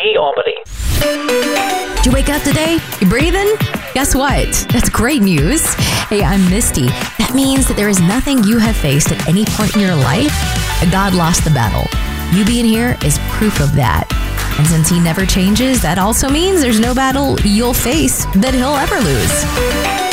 Hey, Albany. Did you wake up today? You breathing? Guess what? That's great news. Hey, I'm Misty. That means that there is nothing you have faced at any point in your life that God lost the battle. You being here is proof of that. And since he never changes, that also means there's no battle you'll face that he'll ever lose.